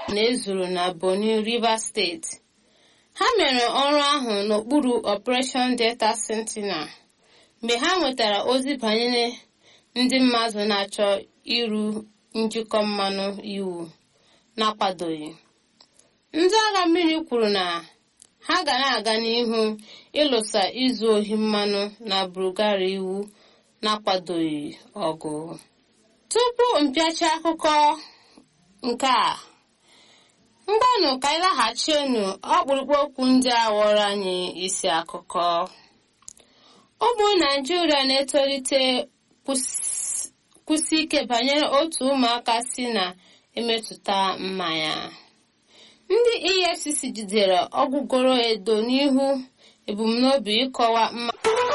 na-ezuru na Bonny Rivers steeti. Ha mere ọrụ ahụ n'okpuru Operation Delta Sentinel mgbe ha nwetara ozi banyere ndị mmadụ na-achọ iru njikọ mmanụ iwu na-akwadoghị. Ndị agha mmiri kwuru na ha ga na-aga n'ihu ịlụsa izu ohi mmanụ na Bulgaria iwu na-akwadoghị ọgụ. Tupu mpịachi akụkọ nke a, mgbanụ ka anyị laghachienu ọkpụrụkpụ okwu ndị a ghọrọ anyị isi akụkọ. Ụmụ Naịjirịa na-etolite kwụsị ike banyere otu ụmụaka si na-emetụta mmanya. Ndị EFCC jidere ọgwụgoro edo n'ihu ebumnobi ịkọwa